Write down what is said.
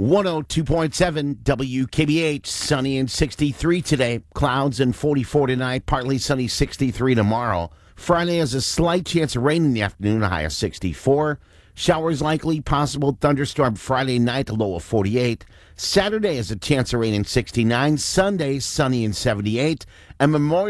102.7 WKBH, sunny and 63 today. Clouds and 44 tonight, partly sunny 63 tomorrow. Friday has a slight chance of rain in the afternoon, a high of 64. Showers likely, possible thunderstorm Friday night, a low of 48. Saturday has a chance of rain in 69. Sunday, sunny and 78. And Memorial